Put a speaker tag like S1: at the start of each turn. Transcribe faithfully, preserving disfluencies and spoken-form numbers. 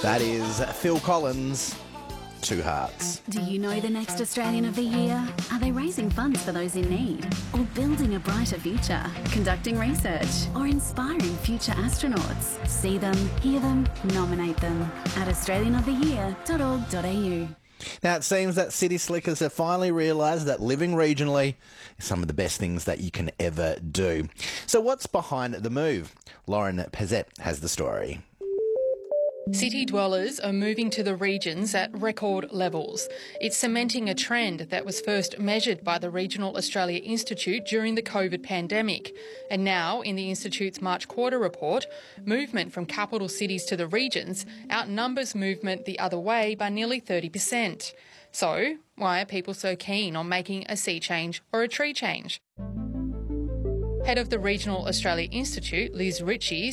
S1: That is Phil Collins, Two Hearts.
S2: Do you know the next Australian of the Year? Are they raising funds for those in need? Or building a brighter future? Conducting research? Or inspiring future astronauts? See them, hear them, nominate them at australian of the year dot org dot a u.
S1: Now, it seems that city slickers have finally realised that living regionally is some of the best things that you can ever do. So what's behind the move? Lauren Pezet has the story.
S3: City dwellers are moving to the regions at record levels. It's cementing a trend that was first measured by the Regional Australia Institute during the COVID pandemic. And now, in the Institute's March quarter report, movement from capital cities to the regions outnumbers movement the other way by nearly thirty percent. So, why are people so keen on making a sea change or a tree change? Head of the Regional Australia Institute, Liz Ritchie,